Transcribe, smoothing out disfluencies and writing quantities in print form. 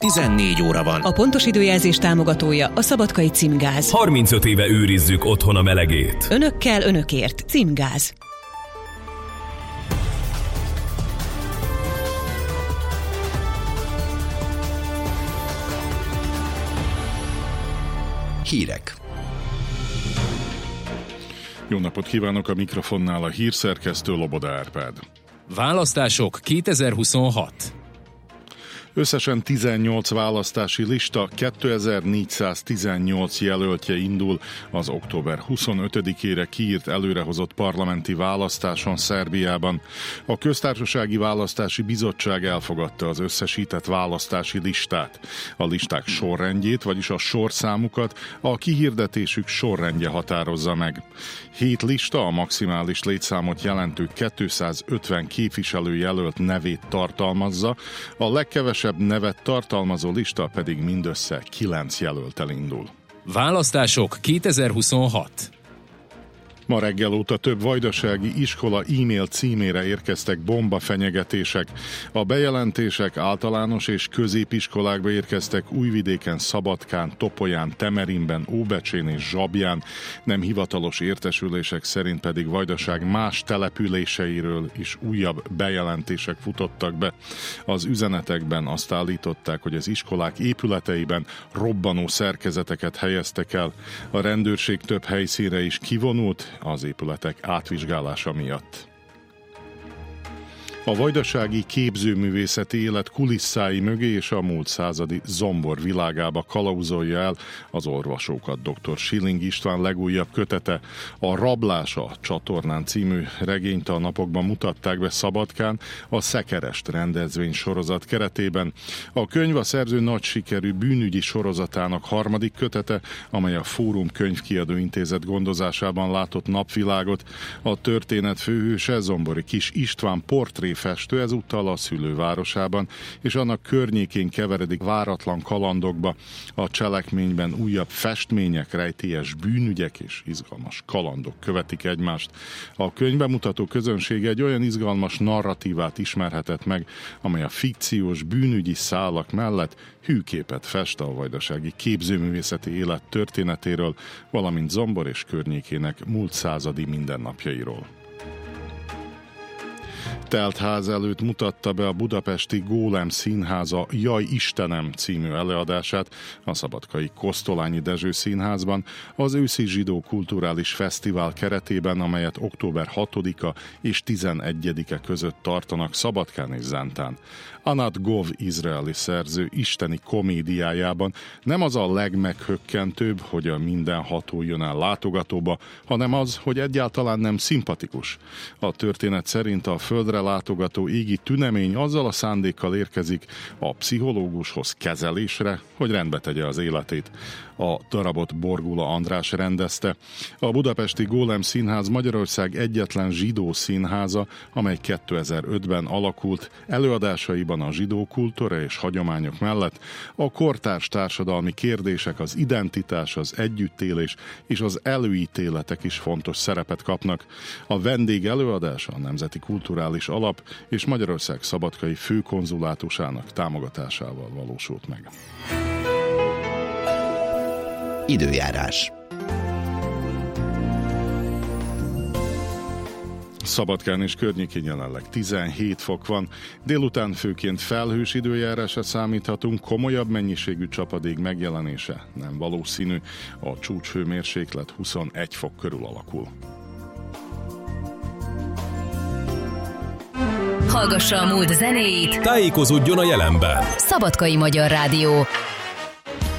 14 óra van. A pontos időjelzés támogatója a Szabadkai Címgáz. 35 éve őrizzük otthon a melegét. Önökkel, önökért. Címgáz. Hírek. Jó napot kívánok, a mikrofonnál a hírszerkesztő Loboda Árpád. Választások 2026. Összesen 18 választási lista, 2418 jelöltje indul az október 25-ére kiírt előrehozott parlamenti választáson Szerbiában. A Köztársasági Választási Bizottság elfogadta az összesített választási listát. A listák sorrendjét, vagyis a sorszámukat a kihirdetésük sorrendje határozza meg. 7 lista a maximális létszámot jelentő 250 képviselőjelölt nevét tartalmazza, a legkevesebb nevet tartalmazó lista pedig mindössze 9 jelölttel indul. Választások 2026. Ma reggel óta több vajdasági iskola e-mail címére érkeztek bombafenyegetések. A bejelentések általános és középiskolákba érkeztek Újvidéken, Szabadkán, Topolyán, Temerinben, Óbecsén és Zsabján. Nem hivatalos értesülések szerint pedig Vajdaság más településeiről is újabb bejelentések futottak be. Az üzenetekben azt állították, hogy az iskolák épületeiben robbanó szerkezeteket helyeztek el. A rendőrség több helyszínre is kivonult az épületek átvizsgálása miatt. A vajdasági képzőművészeti élet kulisszái mögé és a múlt századi zombor világába kalauzolja el az olvasókat dr. Schilling István legújabb kötete. A Rablás a csatornán című regényt a napokban mutatták be Szabadkán a Szekerest rendezvény sorozat keretében. A könyv a szerző nagy sikerű bűnügyi sorozatának harmadik kötete, amely a Fórum Könyvkiadó Intézet gondozásában látott napvilágot. A történet főhőse Zombori Kis István portré festő, ezúttal a szülővárosában és annak környékén keveredik váratlan kalandokba. A cselekményben újabb festmények, rejtélyes bűnügyek és izgalmas kalandok követik egymást. A könyvbemutató közönsége egy olyan izgalmas narratívát ismerhetett meg, amely a fikciós bűnügyi szálak mellett hűképet fest a vajdasági képzőművészeti élet történetéről, valamint Zombor és környékének múlt századi mindennapjairól. Telt ház előtt mutatta be a budapesti Gólem Színháza Jaj Istenem című előadását a szabadkai Kosztolányi Dezső Színházban az őszi zsidó kulturális fesztivál keretében, amelyet október 6-a és 11-e között tartanak Szabadkán és Zántán. Anat Gov izraeli szerző isteni komédiájában nem az a legmeghökkentőbb, hogy a mindenható jön el látogatóba, hanem az, hogy egyáltalán nem szimpatikus. A történet szerint a földre látogató égi tünemény azzal a szándékkal érkezik a pszichológushoz kezelésre, hogy rendbe tegye az életét. A darabot Borgula András rendezte. A budapesti Gólem Színház Magyarország egyetlen zsidó színháza, amely 2005-ben alakult, előadásaiban a zsidó kultúra és hagyományok mellett a kortárs társadalmi kérdések, az identitás, az együttélés és az előítéletek is fontos szerepet kapnak. A vendég előadása a Nemzeti Kulturális Alap és Magyarország Szabadkai Főkonzulátusának támogatásával valósult meg. Időjárás. Szabadkán és környékén jelenleg 17 fok van, délután főként felhős időjárásra számíthatunk, komolyabb mennyiségű csapadék megjelenése nem valószínű, a csúcshőmérséklet 21 fok körül alakul. Hallgassa a múlt zenéit, Tájékozódjon a jelenben. Szabadkai Magyar Rádió.